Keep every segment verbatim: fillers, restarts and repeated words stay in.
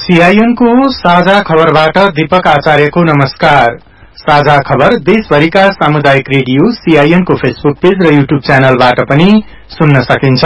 CIN को साझा खबरबाट दीपक आचार्यको नमस्कार। साझा खबर देशभरिका सामुदायिक रेडियो सीआईएन को फेसबुक पेज र यूट्यूब च्यानलबाट पनि सुन्न सकिन्छ।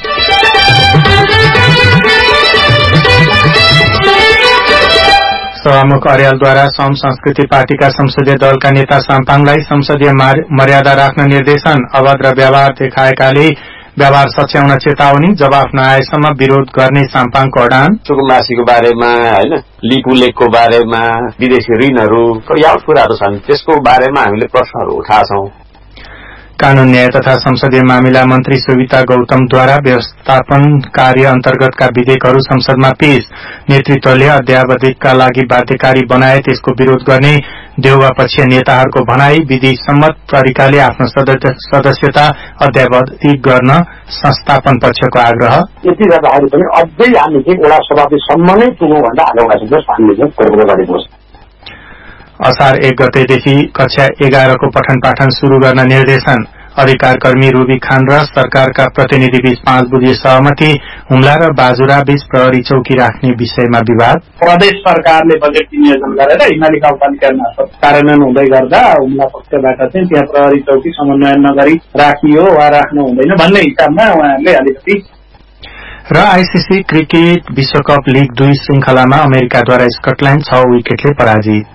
सभामुख अर्यालद्वारा सम संस्कृति पार्टीका संसदीय दलका नेता साम्पाङलाई संसदीय मर्यादा राख्न निर्देशन। अभद्र व्यवहार देखाएकाले व्यवहार सच्याउन चेतावनी। जवाफ नआएसम्म विरोध गर्ने साम्पाङको अडान। सुकुम्बासीको बारेमा हैन, लिपुलेकको बारेमा, विदेशी ऋणहरू यावत कुराहरू छन्, त्यसको बारेमा हामीले प्रश्नहरू उठाछौं। कानून न्याय तथा संसदीय मामिला मन्त्री सुविता गौतमद्वारा व्यवस्थापन कार्य अन्तर्गतका विधेयकहरू संसदमा पेश। नेतृत्वले अध्यावधिकका लागि बाध्यकारी बनाए, त्यसको विरोध गर्ने देउवा पक्षीय नेताहरूको भनाई। विधि सम्मत तरिकाले आफ्नो सदस्यता अध्यावधिक गर्न संस्थापन पक्षको आग्रह। यति गर्दाखेरि पनि अझै हामी चाहिँ एउटा सभापतिसम्म नै पुगौँ भन्दा आग्रह हामीले चाहिँ प्रयोग गरेको छ। असार एक गतेदेखि कक्षा एघारको पठन पाठन शुरू गर्न निर्देशन। अधिकार कर्मी रूबी खान र सरकारका प्रतिनिधि बीच पाँच बुझे सहमति। हुम्ला र बाजुरा बीच प्रहरी चौकी राख्ने विषयमा विवाद। प्रदेश सरकारले बजेट नियोजन गरेर हिमाली गाउँपालिका मार्फत कार्यान्वयन हुँदै गर्दा हुम्ला पक्षबाट चाहिँ त्यहाँ प्रहरी चौकी समन्वय नगरी राखियो वा राख्नु हुँदैन भन्ने हिसाबमा उहाँहरूले अलिकति। र आईसीसी क्रिकेट विश्वकप लीग दुई श्रृंखलामा अमेरिकाद्वारा स्कटल्याण्ड छ विकेटले पराजित।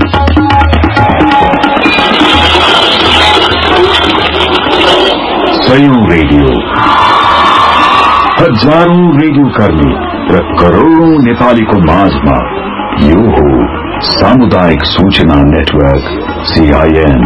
सयौं रेडियो, हजारौं रेडियो कर्मी र करोड़ौं नेपालीको माझमा यो हो सामुदायिक सूचना नेटवर्क सीआईएन।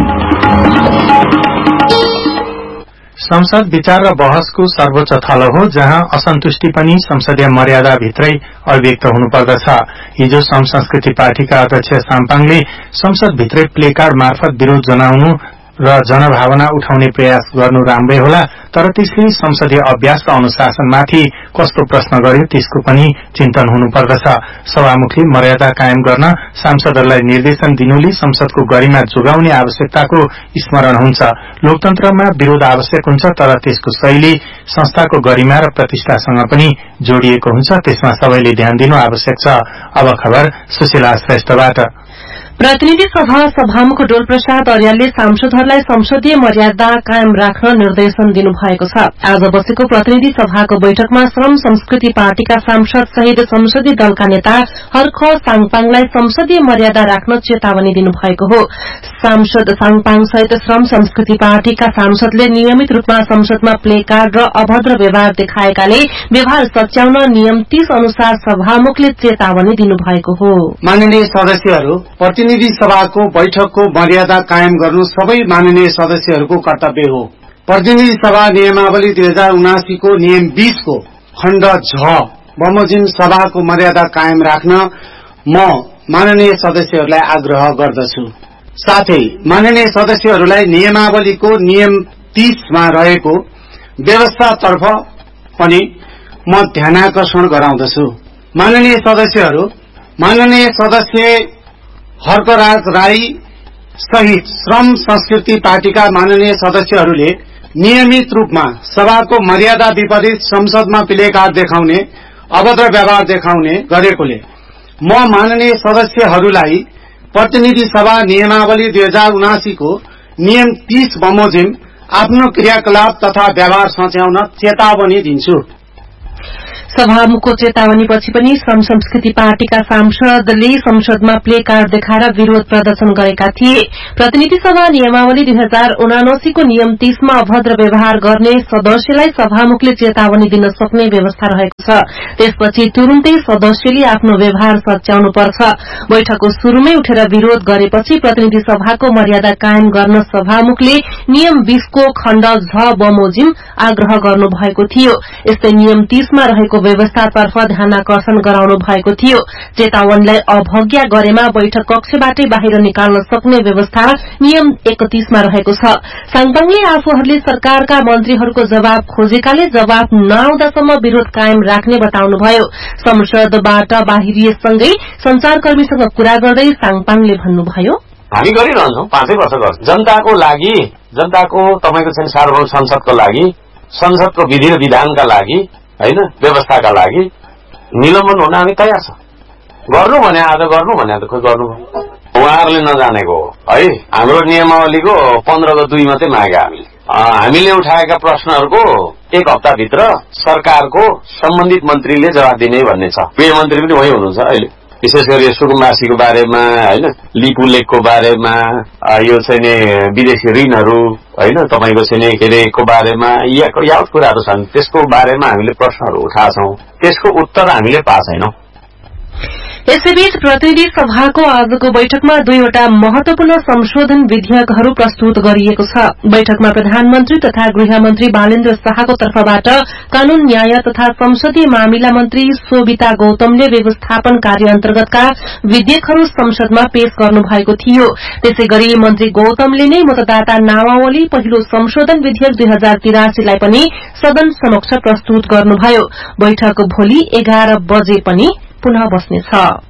संसद विचार र बहसको सर्वोच्च थलो हो, जहाँ असन्तुष्टि पनि संसदीय मर्यादा भित्रै अभिव्यक्त हुनुपर्दछ। हिजो सम संस्कृति पार्टीका अध्यक्ष साम्पाङले संसद भित्रै प्लेकार्ड मार्फत विरोध जनाउनु र जनभावना उठाउने प्रयास गर्नु राम्रै होला, तर त्यसले संसदीय अभ्यास र अनुशासनमाथि कस्तो प्रश्न गर्यो त्यसको पनि चिन्तन हुनुपर्दछ। सभामुखले मर्यादा कायम गर्न सांसदहरूलाई निर्देशन दिनुले संसदको गरिमा जोगाउने आवश्यकताको स्मरण हुन्छ। लोकतन्त्रमा विरोध आवश्यक हुन्छ, तर त्यसको शैली संस्थाको गरिमा र प्रतिष्ठासँग पनि जोडिएको हुन्छ, त्यसमा सबैले ध्यान दिनु आवश्यक छ। अब खबर सुशीला श्रेष्ठबाट। प्रतिनिधि सभा सभामुख डोल प्रसाद अर्यालले सांसदहरूलाई संसदीय मर्यादा कायम राख्न निर्देशन दिनुभएको छ। आज बसेको प्रतिनिधि सभाको बैठकमा श्रम संस्कृति पार्टीका सांसद सहित संसदीय दलका नेता हर्ख साङपाङलाई संसदीय मर्यादा राख्न चेतावनी दिनुभएको हो। सांसद साङपाङ सहित श्रम संस्कृति पार्टीका सांसदले नियमित रूपमा संसदमा प्लेकार्ड र अभद्र व्यवहार देखाएकाले व्यवहार सच्याउन नियम तीस अनुसार सभामुखले चेतावनी दिनुभएको हो। माननीय सदस्यहरू, प्रतिनिधि सभाको बैठकको मर्यादा कायम गर्नु सबै माननीय सदस्यहरूको कर्तव्य हो। प्रतिनिधि सभा नियमावली दुई हजार उनासी को नियम बीस को खण्ड झ बमोजिम सभाको मर्यादा कायम राख्न म माननीय सदस्यहरूलाई आग्रह गर्दछु। साथै माननीय सदस्यहरूलाई नियमावलीको नियम तीसमा रहेको व्यवस्थातर्फ पनि म ध्यानाकर्षण गराउँदछु। माननीय सदस्यहरू, माननीय सदस्य हर्कराज राई सहित श्रम संस्कृति पार्टीका माननीय सदस्यहरूले नियमित रूपमा सभाको मर्यादा विपरीत संसदमा प्लेकार्ड देखाउने, अभद्र व्यवहार देखाउने गरेकोले म माननीय सदस्यहरूलाई प्रतिनिधि सभा नियमावली दुई हजार उनासी को नियम तीस बमोजिम आफ्नो क्रियाकलाप तथा व्यवहार सच्याउन चेतावनी दिन्छु। सभामुखको चेतावनीपछि पनि श्रम संस्कृति पार्टीका सांसदले संसदमा प्लेकार्ड देखाएर विरोध प्रदर्शन गरेका थिए। प्रतिनिधि सभा नियमावली दुई हजार उनासीको नियम तीसमा अभद्र व्यवहार गर्ने सदस्यलाई सभामुखले चेतावनी दिन सक्ने व्यवस्था रहेको छ। त्यसपछि तुरुन्तै सदस्यले आफ्नो व्यवहार सच्याउनुपर्छ। बैठकको शुरूमै उठेर विरोध गरेपछि प्रतिनिधि सभाको मर्यादा कायम गर्न सभामुखले नियम बीसको खण्ड झ बमोजिम आग्रह गर्नु भएको थियो। यस्तै नियम तीसमा रहेको व्यवस्थातर्फ ध्यानाकर्षण गराउनु भएको थियो। चेतावनीलाई अवज्ञा गरेमा बैठक कक्षबाटै बाहिर निकाल्न सक्ने व्यवस्था नियम एकतीसमा रहेको छ। साङपाङले आफूहरूले सरकारका मन्त्रीहरूको जवाब खोजेकाले जवाब नआउँदासम्म विरोध कायम राख्ने बताउनुभयो। संसदबाट बाहिरिएसँगै संचारकर्मीसँग कुरा गर्दै साङपाङले भन्नुभयो, हामी गरिरहन्छौं, पाँचै वर्ष गर्छौं जनताको लागि, जनताको तपाईको चाहिँ सार्वभौम संसदको लागि, संसदको विधि र विधानका लागि, हैन, व्यवस्थाका लागि निलम्बन हुन हामी तयार छौं। गर्नु भने आज गर्नु भने त खोइ गर्नु उहाँहरूले नजानेको हो है। हाम्रो नियमावलीको पन्ध्रको दुई मात्रै मागे हामीले हामीले उठाएका प्रश्नहरूको एक हप्ताभित्र सरकारको सम्बन्धित मन्त्रीले जवाब दिने भन्ने छ। गृहमन्त्री पनि वही हुनुहुन्छ अहिले। विशेष गरी सुकुम्बासीको बारेमा होइन, लिपु लेकको बारेमा, यो चाहिँ नि विदेशी ऋणहरू होइन, तपाईँको चाहिँ नि के अरेको बारेमा यावत कुराहरू छन्। त्यसको बारेमा हामीले प्रश्नहरू उठाएछौँ, त्यसको उत्तर हामीले पाएको छैनौँ। यसैबीच प्रतिनिधि सभाको आजको बैठकमा दुईवटा महत्वपूर्ण संशोधन विधेयकहरू प्रस्तुत गरिएको छ। बैठकमा प्रधानमन्त्री तथा गृहमन्त्री बालेन्द्र शाहको तर्फबाट कानून न्याय तथा संसदीय मामिला मन्त्री शोभिता गौतमले व्यवस्थापन कार्य अन्तर्गतका विधेयकहरू संसदमा पेश गर्नुभएको थियो। त्यसै गरी मन्त्री गौतमले नै मतदाता नामावली पहिलो संशोधन विधेयक दुई हजार तिरासीलाई पनि सदन समक्ष प्रस्तुत गर्नुभयो। बैठक भोलि एघार बजे पनि पुनः बस्नेछ।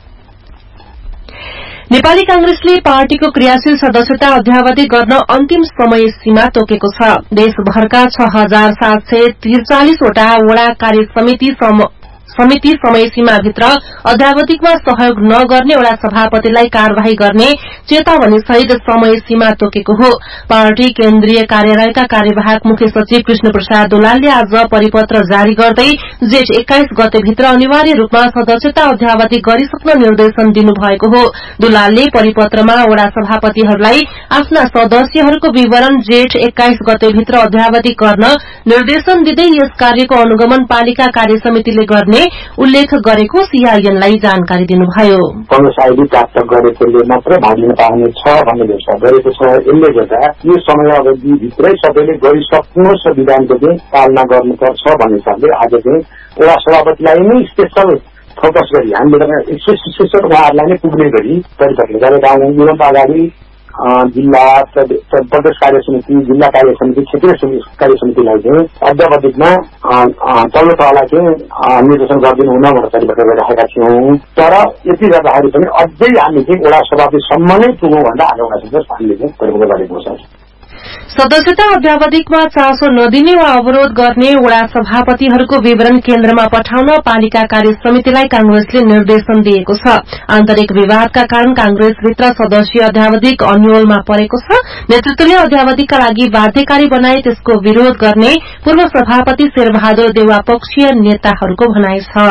नेपाली कांग्रेसले पार्टीको क्रियाशील सदस्यता अध्यावधि गर्न अन्तिम समय सीमा तोकेको छ। देशभरका छ हजार सात सय त्रिचालिसवटा वडा कार्य समिति समिति समय सीमाभित्र अध्यावधिकमा सहयोग नगर्ने वडा सभापतिलाई कार्यवाही गर्ने चेतावनी सहित समय सीमा तोकेको हो। पार्टी केन्द्रीय कार्यालयका कार्यवाहक मुख्य सचिव कृष्ण प्रसाद दुलालले आज परिपत्र जारी गर्दै जेठ एक्काइस गतेभित्र अनिवार्य रूपमा सदस्यता अध्यावधि गरिसक्न निर्देशन दिनुभएको हो। दुलालले परिपत्रमा वडा सभापतिहरूलाई आफ्ना सदस्यहरूको विवरण जेठ एक्काइस गतेभित्र अध्यावधि गर्न निर्देशन दिँदै यस कार्यको अनुगमन पालिका कार्य समितिले गर्ने उल्लेख गरेको सीआईएनलाई जानकारी दिनुभयो। कांग्रेस आईडी प्राप्त गरेकोले मात्र भाग लिन पाउने छ भन्ने घोषणा गरेको छ। यसले गर्दा यो समय अवधिभित्रै सबैले गरिसक्नुहोस् र विधानको चाहिँ पालना गर्नुपर्छ भन्ने हिसाबले आज चाहिँ वडा सभापतिलाई नै स्पेशल फोकस गरी हामीले एक सय शिक्षक उहाँहरूलाई नै पुग्ने गरी परिपत्र गरेका हौं। योभन्दा अगाडि जिल्ला प्रदेश कार्य समिति, जिल्ला कार्य समिति, क्षेत्रीय कार्य समितिलाई चाहिँ अध्यावधिकमा तल्लो तहलाई चाहिँ निर्देशन गरिदिनु हुन भनेर परिपत्र गरिराखेका थियौं। तर यति गर्दाखेरि पनि अझै हामी चाहिँ वडा सभापतिसम्म नै पुगौँ भनेर आज वडा सदस्य हामीले चाहिँ परिपत्र गरेको छ। सदस्यता अध्यावधिकमा चासो नदिने वा अवरोध गर्ने वडा सभापतिहरूको विवरण केन्द्रमा पठाउन पालिका कार्य समितिलाई कांग्रेसले निर्देशन दिएको छ। आन्तरिक विवादका कारण कांग्रेसभित्र सदस्यीय अध्यावधिक अन्योलमा परेको छ। नेतृत्वले अध्यावधिकका लागि बाध्यकारी बनाए त्यसको विरोध गर्ने पूर्व सभापति शेरबहादुर देउवा पक्षीय नेताहरूको भनाइ छ।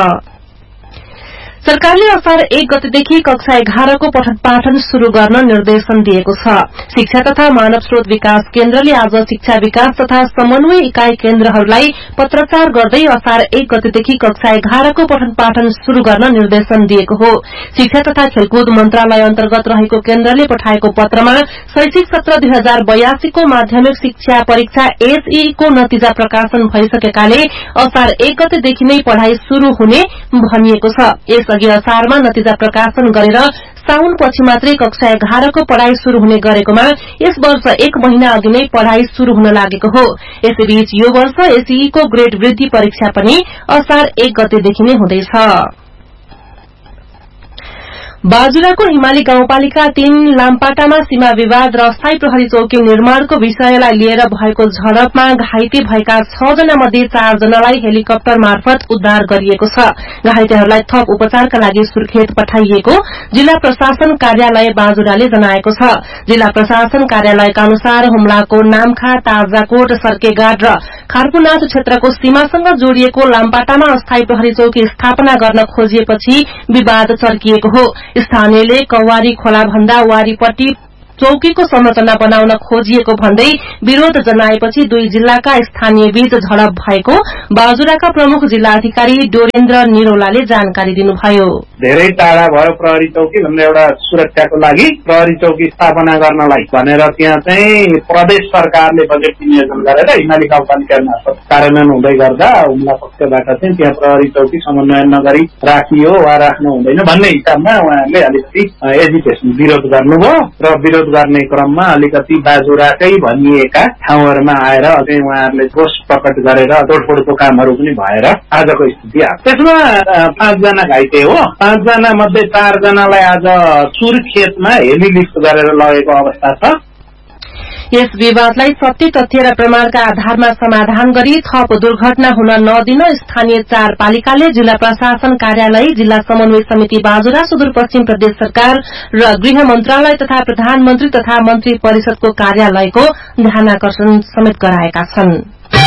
सरकारले असार एक गतेदेखि कक्षा एघारको पठन पाठन शुरू गर्न निर्देशन दिएको छ। शिक्षा तथा मानव स्रोत विकास केन्द्रले आज शिक्षा विकास तथा समन्वय इकाई केन्द्रहरूलाई पत्राचार गर्दै असार एक गतेदेखि कक्षा एघारको पठन पाठन शुरू गर्न निर्देशन दिएको हो। शिक्षा तथा खेलकुद मन्त्रालय अन्तर्गत रहेको केन्द्रले पठाएको पत्रमा शैक्षिक सत्र दुई हजार बयासीको माध्यमिक शिक्षा परीक्षा एसई को नतिजा प्रकाशन भइसकेकाले असार एक गतेदेखि नै पढ़ाई शुरू हुने भनिएको छ। यसअघि असारमा नतिजा प्रकाशन गरेर साउन पछि मात्रै कक्षा एघारको पढ़ाई शुरू हुने गरेकोमा यस वर्ष एक महिना अघि नै पढ़ाई शुरू हुन लागेको हो। यसैबीच यो वर्ष एसई को ग्रेड वृद्धि परीक्षा पनि असार एक गतेदेखि नै हुँदैछ। बाजुराको हिमाली गाउँपालिका तीन लामपाटामा सीमा विवाद र अस्थायी प्रहरी चौकी निर्माणको विषयलाई लिएर भएको झडपमा घाइते भएका छ जना मध्ये चार जनालाई हेलिकप्टर मार्फत उद्धार गरिएको छ। घाइतेहरूलाई थप उपचारका लागि सुर्खेत पठाइएको जिल्ला प्रशासन कार्यालय बाजुराले जनाएको छ। जिल्ला प्रशासन कार्यालयका अनुसार हुम्लाको नामखा, ताजाकोट, सर्केगाड र खारपुनाथ क्षेत्रको सीमासँग जोडिएको लामपाटामा अस्थायी प्रहरी चौकी स्थापना गर्न खोजिएपछि विवाद चर्किएको हो। स्थानीयले कवारी खोला भन्दा वारीपट्टि चौकीको संरचना बनाउन खोजिएको भन्दै विरोध जनाएपछि दुई जिल्लाका स्थानीय बीच झडप भएको बाजुराका प्रमुख जिल्ला अधिकारी डोरेन्द्र निरौलाले जानकारी दिनुभयो। धेरै टाढा भयो प्रहरी चौकी भन्ने एउटा सुरक्षाको लागि प्रहरी चौकी स्थापना गर्नलाई भनेर त्यहाँ चाहिँ प्रदेश सरकारले बजेट नियोजन गरेर हिमाली गाउँपालिका मार्फत कार्यान्वयन हुँदै गर्दा हुम्ला पक्षबाट चाहिँ त्यहाँ प्रहरी चौकी समन्वयन नगरी राखियो वा राख्नु हुँदैन भन्ने हिसाबमा उहाँहरूले अलिकति एजिटेसन विरोध गर्नुभयो र विरोध गर्ने क्रममा अलिकति बाजुराकै भनिएका ठाउँहरूमा आएर अझै उहाँहरूले रोष प्रकट गरेर तोडफोडको कामहरू पनि भएर आजको स्थिति आयो। त्यसमा पाँचजना घाइते हो। पाँचजना मध्ये चारजनालाई आज सुर्खेतमा हेली लिफ्ट गरेर लगेको अवस्था छ। यस विवादलाई सत्य तथ्य र प्रमाणका आधारमा समाधान गरी थप दुर्घटना हुन नदिन स्थानीय चार पालिकाले जिल्ला प्रशासन कार्यालय, जिल्ला समन्वय समिति बाजुरा, सुदूरपश्चिम प्रदेश सरकार र गृह मन्त्रालय तथा प्रधानमन्त्री तथा मन्त्री परिषदको कार्यालयको ध्यानाकर्षण समेत गराएका छन्।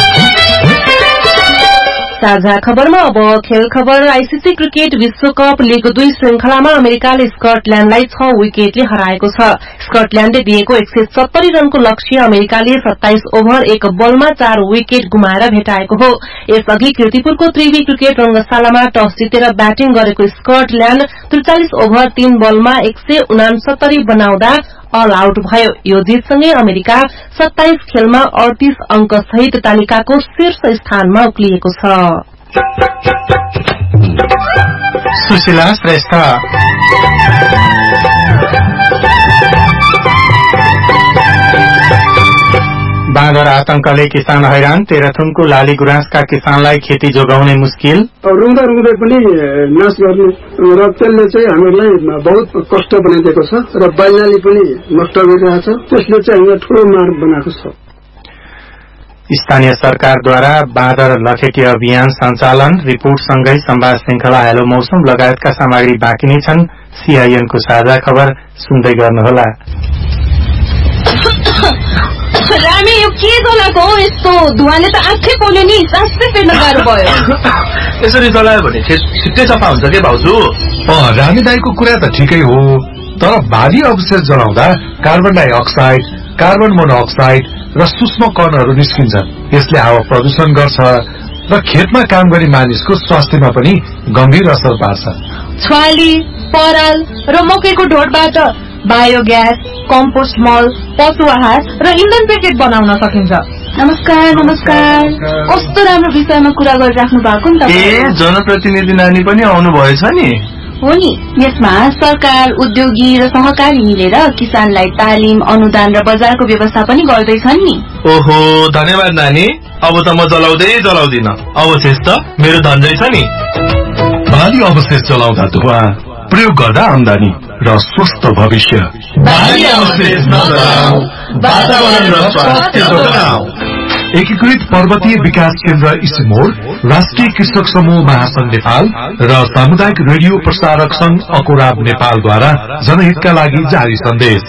साझा खबरमा अब खेल खबर। आईसीसी क्रिकेट विश्वकप लीग दुई श्रृंखलामा अमेरिकाले स्कटल्याण्डलाई छ विकेटले हराएको छ। स्कटल्याण्डले दिएको एक सय सत्तरी रनको लक्ष्य अमेरिकाले सत्ताइस ओभर एक बलमा चार विकेट गुमाएर भेटाएको हो। यसअघि कीर्तिपुरको त्रिवी क्रिकेट रंगशालामा टस जितेर ब्याटिङ गरेको स्कटल्याण्ड त्रिचालिस ओभर तीन बलमा एक सय उनासत्तरी बनाउँदा अल आउट भयो। यो जितसँगै अमेरिका सत्ताइस खेलमा अडतीस अंक सहित तालिकाको शीर्ष स्थानमा उक्लिएको छ। सुशीला श्रेष्ठ। बाँदर आतंकले किसान हैरान, तेह्रथुमको लाली गुराँसका किसानलाई खेती जोगाउने मुस्किल। रुँदा रुँदै पनि नाश गर्ने र त्यसले चाहिँ हामीलाई बहुत कष्ट बनाइदिएको छ र बालीनाली पनि नष्ट गरिरहेको छ। त्यसले चाहिँ हामीलाई ठूलो मार बनाएको छ। स्थानीय सरकारद्वारा बाँदर लखेटी अभियान सञ्चालन, रिपोर्टसँगै संवाद श्रृंखला हेलो मौसम लगायतका सामग्री बाँकी नै छन्। सीआईएनको साझा खबर सुन्दै गर्नुहोला। रामे यो के जलाएको हो? यस्तो धुवाले त आँखै पोल्यो नि, सासै फेर्न गाह्रो भयो। यसरी जलायो भने छिट्टै सफा हुन्छ के भाउजू? रामी दाईको कुरा त ठिकै हो, तर भारी अवशेष जलाउँदा कार्बन डाइअक्साइड, कार्बन मोनोअक्साइड र सूक्ष्म कणहरू निस्किन्छन्। यसले हावा प्रदूषण गर्छ र खेतमा काम गर्ने मानिसको स्वास्थ्यमा पनि गम्भीर असर पार्छ। छ्वाली, पराल र मकैको ढोडबाट बायोग्यास, कम्पोस्ट मल, पशु आहार र इन्धन प्याकेट बनाउन सकिन्छ। नमस्कार नमस्कार, कस्तो राम्रो विषयमा कुरा गरिराख्नु भएको नि त। ए जनप्रतिनिधि नानी पनि आउनु भएछ नि? हो नि, यसमा सरकार, उद्योगी र सहकारी मिलेर किसानलाई तालिम, अनुदान र बजारको व्यवस्था पनि गर्दैछन् नि। ओहो धन्यवाद नानी, अब त म जलाउँदै जलाउँदिन, अवशेष त मेरो धन्जै छ नि। बाली अवशेष जलाउँदा धुवा, प्रयोग गर्दा आमदानी र स्वस्थ भविष्य। बाली अवशेष नजलाऊ, वातावरण र स्वास्थ्य जोगाऊ। एकीकृत पर्वतीय विकास केन्द्र इसिमोड, राष्ट्रिय कृषक समूह महासंघ नेपाल र सामुदायिक रेडियो प्रसारक संघ अकोराब नेपालद्वारा जनहितका लागि जारी सन्देश।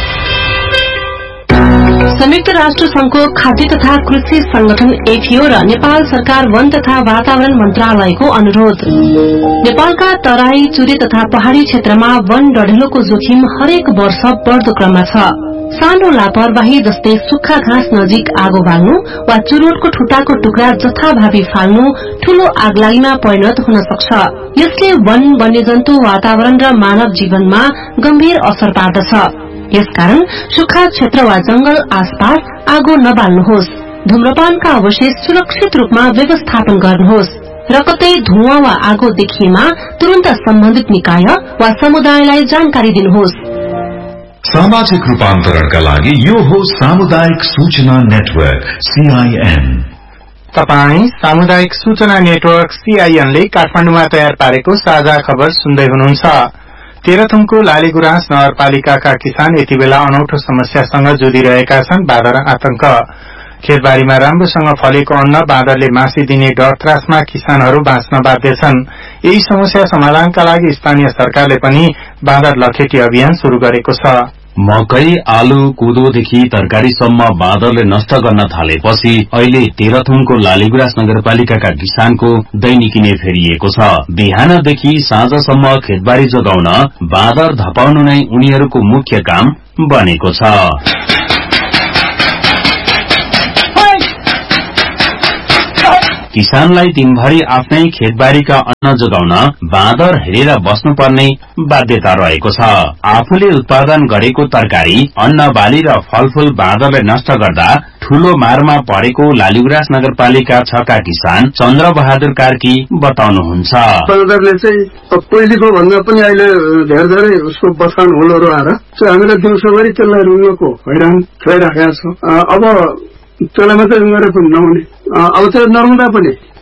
संयुक्त राष्ट्र संघको खाद्य तथा कृषि संगठन एफिओ र नेपाल सरकार वन तथा वातावरण मन्त्रालयको अनुरोध। नेपालका तराई, चुरे तथा पहाड़ी क्षेत्रमा वन डढेलोको जोखिम हरेक वर्ष बढ़दो क्रममा छ। सानो लापरवाही जस्तै सुक्खा घाँस नजिक आगो बाल्नु वा चुरोटको ठुटाको टुक्रा जथाभावी फाल्नु ठूलो आगलागीमा परिणत हुन सक्छ। यसले वन, वन्यजन्तु, वातावरण र मानव जीवनमा गम्भीर असर पार्दछ। यसकारण सुक्खा क्षेत्र वा जंगल आसपास आगो नबाल्नुहोस्। धूम्रपानका अवशेष सुरक्षित रूपमा व्यवस्थापन गर्नुहोस् र कतै धुवाँ वा आगो देखिएमा तुरन्त सम्बन्धित निकाय वा समुदायलाई जानकारी दिनुहोस्। सामाजिक रूपान्तरणका लागि यो हो सामुदायिक सूचना नेटवर्क सीआईएन। तपाई सामुदायिक सूचना नेटवर्क सीआईएन ले काठमाडौँमा तयार पारेको साझा खबर सुन्दै हुनुहुन्छ। तेह्रथुमको लालीगुराँस नगरपालिकाका किसान यति बेला अनौठो समस्यासँग जुधिरहेका छन्। बाँदर आतंक। खेतबारीमा राम्रोसँग फलेको अन्न बाँदरले मासिदिने डर त्रासमा किसानहरू बाँच्न बाध्य छन्। यही समस्या समाधानका लागि स्थानीय सरकारले पनि बाँदर लखेटी अभियान शुरू गरेको छ। मकै, आलु, कोदोदेखि तरकारीसम्म बाँदरले नष्ट गर्न थालेपछि अहिले तेह्रथुमको लालीगुराँस नगरपालिकाका किसानको दैनिकी नै फेरिएको छ। बिहानदेखि साँझसम्म खेतबारी जोगाउन बाँदर धपाउनु नै उनीहरूको मुख्य काम बनेको छ। किसानलाई दिनभरि आफ्नै खेतबारीका अन्न जोगाउन बाँदर हेरेर बस्नुपर्ने बाध्यता रहेको छ। आफूले उत्पादन गरेको तरकारी, अन्न बाली र फलफूल बाँदरले नष्ट गर्दा ठूलो मारमा परेको लालीगुराँस नगरपालिका छका किसान चन्द्र बहादुर कार्की बताउनुहुन्छ। बाँदरले चाहिँ पहिलेको भन्दा पनि अहिले धेरै धेरै उसको बथान होलहरू आएर हामीलाई दिउँसोभरि त्यसलाई रुङ्गको हैरान खुवाइराखेका छ। अब त्यसलाई मात्रै रुङ्गेर पनि नहुने, अब त्यो नरुँदा पनि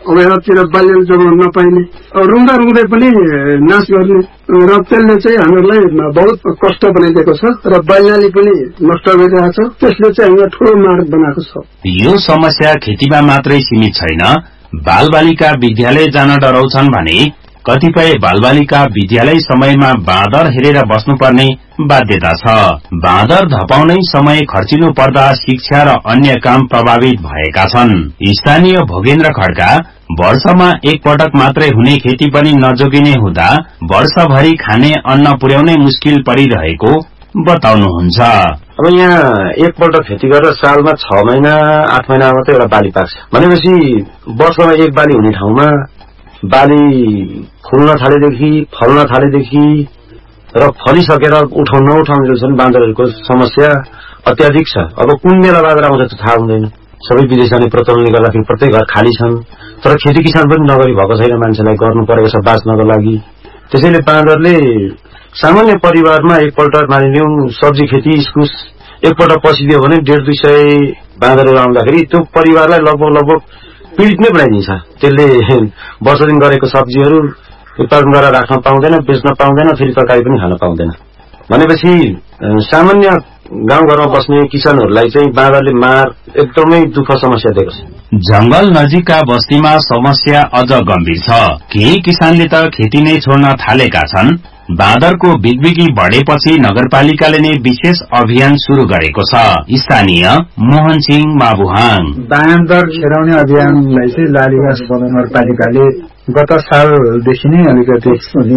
अब यतातिर बाल्यले जोगाउन नपाइने, रुँदा रुँदै पनि नाश गर्ने र त्यसले चाहिँ हामीहरूलाई बहुत कष्ट बनाइदिएको छ र बाल्यले पनि नष्ट गरिरहेको छ। त्यसले चाहिँ हामीलाई ठूलो मार बनाएको छ। यो समस्या खेतीमा मात्रै सीमित छैन। बालबालिका विद्यालय जान डराउँछन् भने कतिपय बालबालिका विद्यालय समयमा बाँदर हेरेर बस्नुपर्ने बाध्यता छ। बाँदर धपाउनै समय खर्चिनु पर्दा शिक्षा र अन्य काम प्रभावित भएका छन्। स्थानीय भोगेन्द्र खड्का वर्षमा एक पटक मात्रै हुने खेती पनि नजोगिने हुँदा वर्षभरि खाने अन्न पुर्याउनै मुस्किल परिरहेको बताउनुहुन्छ। अब यहाँ एकपल्ट खेती गरेर सालमा छ महिना आठ महिना मात्रै एउटा बाली पाक्छ भनेपछि वर्षमा एक बाली हुने ठाउँमा बाली फुल्न थालेदेखि फल्न थालेदेखि र फलिसकेर उठाउन नउठाउने बाँदरहरूको समस्या अत्याधिक छ। अब कुन बेला बाँदर आउँछ थाहा हुँदैन। सबै विदेश जाने प्रचलनले गर्दाखेरि प्रत्येक घर खाली छन्, तर खेती किसान पनि नगरी भएको छैन। मान्छेलाई गर्नु परेको छ बाँच्नको लागि। त्यसैले बाँदरले सामान्य परिवारमा एकपल्ट मानिलिउँ सब्जी खेती इस्कुस एकपल्ट पसिदियो भने डेढ दुई सय बाँदरहरू आउँदाखेरि त्यो परिवारलाई लगभग लगभग पीडित नै बनाइदिन्छ। त्यसले वर्ष दिन गरेको सब्जीहरू उत्पादन गरेर राख्न पाउँदैन, बेच्न पाउँदैन, फेरि तरकारी पनि खान पाउँदैन। भनेपछि सामान्य गाउँघरमा बस्ने किसानहरूलाई चाहिँ बाँदरले मार एकदमै दुःख समस्या दिएको छ। जंगल नजिकका बस्तीमा समस्या अझ गम्भीर छ। केही किसानले त खेती नै छोड्न थालेका छन्। बाँदरको बिगबिगी बढेपछि नगरपालिकाले नै विशेष अभियान शुरू गरेको छ। स्थानीय मोहन सिंह माबुहाङ बाँदर खेराउने अभियानलाई चाहिँ लालीगाँस नगरपालिकाले गत सालदेखि नै अलिकति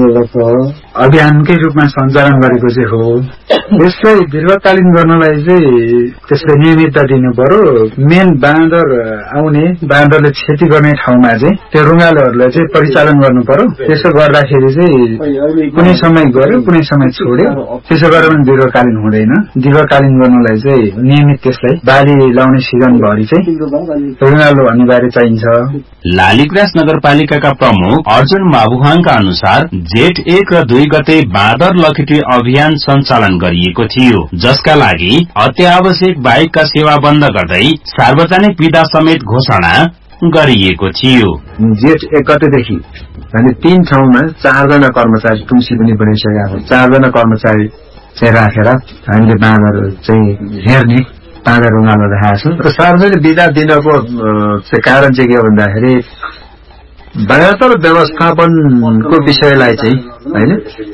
अभियानकै रूपमा सञ्चालन गरेको चाहिँ हो। यसलाई दीर्घकालीन गर्नलाई चाहिँ त्यसले नियमितता दिनु पर्यो। मेन बाँदर आउने बाँदरले क्षति गर्ने ठाउँमा चाहिँ त्यो रुङ्गालोहरूलाई चाहिँ परिचालन गर्नु पर्यो। त्यसो गर्दाखेरि चाहिँ कुनै समय गर्यो कुनै समय छोड्यो, त्यसो गरेर पनि दीर्घकालीन हुँदैन। दीर्घकालीन गर्नलाई चाहिँ नियमित त्यसलाई बाली लाउने सिजनभरि चाहिँ रुङ्गालो अनिवार्य चाहिन्छ। लालीग्रास नगरपालिकाका प्रमुख अर्जुन माबुहाङका अनुसार जेठ एक र दुई गते बाँदर लखेटे अभियान सञ्चालन गरिएको थियो, जसका लागि अत्यावश्यक बाहेकका सेवा बन्द गर्दै सार्वजनिक विदा समेत घोषणा गरिएको थियो। जेठ एक गतेदेखि अनि तीन ठाउँमा चारजना कर्मचारी टुम्सी पनि बनाइसकेका छौँ। चारजना कर्मचारी चाहिँ राखेर हामीले बाँदर चाहिँ हेर्ने बाँदर रुङ्गालो राखेका छौँ। र सार्वजनिक विदा दिनको कारण चाहिँ के भन्दाखेरि बाँदर व्यवस्थापनको विषयलाई चाहिँ होइन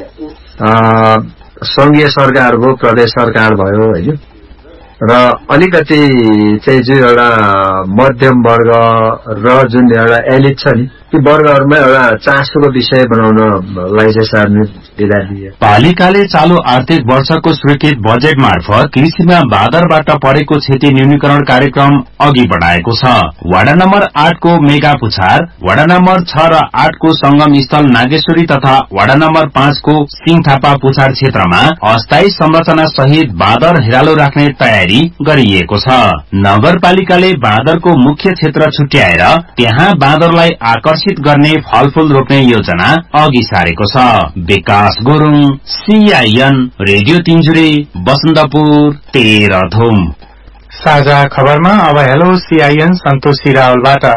संघीय सरकार भयो, प्रदेश सरकार भयो होइन, र अलिकति चाहिँ जुन एउटा मध्यम वर्ग र जुन एउटा एलिट छ नि ती वर्गहरूमा एउटा चासोको विषय बनाउनलाई चाहिँ सार्वजनिक विदा दिए। पालिकाले चालू आर्थिक वर्षको स्वीकृत बजेट मार्फत कृषिमा बाँदरबाट परेको क्षति न्यूनीकरण कार्यक्रम अघि बढ़ाएको छ। वडा नम्बर आठको मेगा पुछार, वडा नम्बर छ र आठको संगम स्थल नागेश्वरी तथा वडा नम्बर पाँचको सिंहथापा पुछार क्षेत्रमा अस्थायी संरचना सहित बाँदर हेरालो राख्ने तयारी गरिएको छ। नगरपालिकाले बाँदरको मुख्य क्षेत्र छुट्याएर त्यहाँ बाँदरलाई आकर्षित गर्ने फलफूल रोप्ने योजना अघि सारेको छ। विकास गुरुङ, सीआईएन रेडियो तिनजुरे, बसन्तपुर, तेह्रथुम। साझा खबरमा अब हेलो सीआईएन सन्तोषी रावलबाट।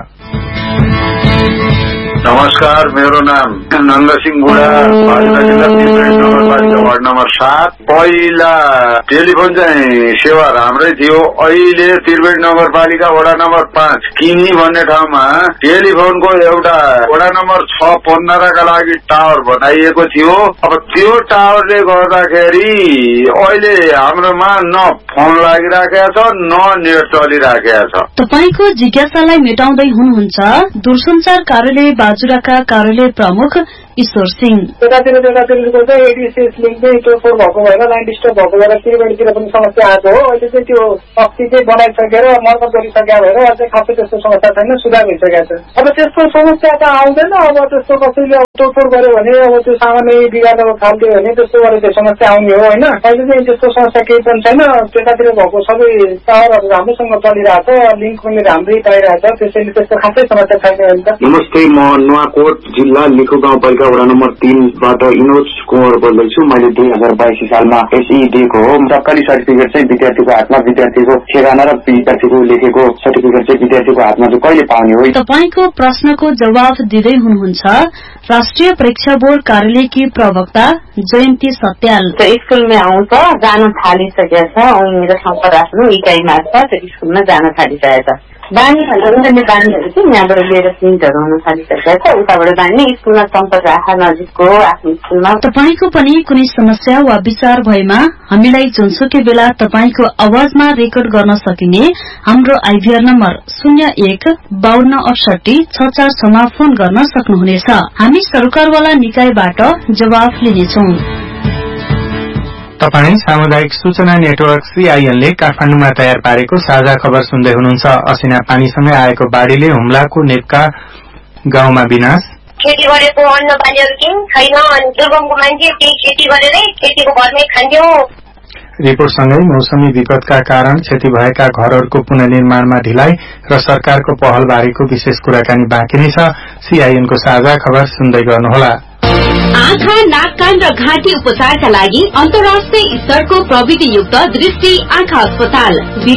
नमस्कार, मेरो नाम नन्दसिंह बुढा, बाजुरा जिल्ला नगरपालिका वार्ड नम्बर सात। पहिला टेलिफोन चाहिँ सेवा राम्रै थियो। अहिले त्रिवेणी नगरपालिका वडा नम्बर पाँच किनी भन्ने ठाउँमा टेलिफोनको एउटा वडा नम्बर छ पन्ध्रका लागि टावर बनाइएको थियो। अब त्यो टावरले गर्दाखेरि अहिले हाम्रोमा न फोन लागिराखेको छ न नेट चलिराखेको छ। तपाईको जिज्ञासालाई मेटाउँदै हुनुहुन्छ दूरसञ्चार कार्यालय बाजुराका कार्यालय प्रमुख ईश्वर सिंह। त्यतातिर त्यतातिरको चाहिँ एडिसिएस लिङ्क चाहिँ टोटोर भएको भएर लाइन डिस्टर्ब भएको भएर त्रिवेणीतिर पनि समस्या आएको हो। अहिले चाहिँ त्यो शक्ति चाहिँ बनाइसकेर मर्मत गरिसकेका भएर अझै खासै त्यस्तो समस्या छैन, सुधार भइसकेको छ। अब त्यस्तो समस्या त आउँदैन। अब त्यस्तो कसैले टोटोर गर्यो भने अब त्यो सामान्य बिगार्न थाल्यो भने त्यस्तो गरेर त्यो समस्या आउने हो होइन। अहिले चाहिँ त्यस्तो समस्या केही पनि छैन। त्यतातिर भएको सबै टावरहरू राम्रोसँग चलिरहेछ, लिङ्क पनि राम्रै पाइरहेछ, त्यसैले त्यस्तो खासै समस्या छैन। नमस्ते, म नुवाकोट जिल्ला निखु गाउँपालिका वडा नम्बर तीनबाट इनोज कुँवर बोल्दैछु। मैले दुई हजार बाइस सालमा एसई दिएको हो। सरकारी सर्टिफिकेट चाहिँ विद्यार्थीको हातमा, विद्यार्थीको ठेगाना र विद्यार्थीको लेखेको सर्टिफिकेट चाहिँ विद्यार्थीको हातमा चाहिँ कहिले पाउने हो? तपाईको प्रश्नको जवाब दिँदै हुनुहुन्छ राष्ट्रिय परीक्षा बोर्ड कार्यालयकी प्रवक्ता जयन्ती सत्याल। स्कुलमा आउँछ, जान थालिसकेको छ, मेरो सम्पर्क आफ्नो इकाइ मार्फत स्कुलमा जान थालिसकेको छ। बानी भन्ने बानीहरू चाहिँ यहाँबाट लिएर प्रिन्टहरू हुन थालिसकेको छ, उताबाट बानी स्कुलमा सम्पर्क राख नजिकको आफ्नो स्कुलमा। तपाईको पनि कुनै समस्या वा विचार भएमा हामीलाई जुनसुकै बेला तपाईको आवाजमा रेकर्ड गर्न सकिने हाम्रो आइभीआर नम्बर शून्य एक बाहन्न अठसठी छ चार छमा फोन गर्न सक्नुहुनेछ। हामी सरकारवाला निकायबाट जवाफ लिनेछौं। तपाई सामुदायिक सूचना नेटवर्क सीआईएनले काठमाडौँमा तयार पारेको साझा खबर सुन्दै हुनुहुन्छ। असिना पानीसँगै आएको बाढ़ीले हुम्लाको नेपका गाउँमा विनाश, खेती गरेको अन्न बालीहरू केही छैन, अनि दुर्गमको मान्छे त्यही खेती गरेरै खेतीको घरमै खान्थ्यो। रिपोर्टसँगै मौसमी विपदका कारण क्षति भएका घरहरूको पुनर्निर्माणमा ढिलाइ र सरकारको पहलबारेको विशेष कुराकानी बाँकी नै छ। सीआईएनको साझा खबर सुन्दै गर्नुहोला। आँखा, नाक, कान र घाँटी उपचारका लागि अन्तर्राष्ट्रिय स्तरको प्रविधियुक्त दृष्टि आँखा अस्पताल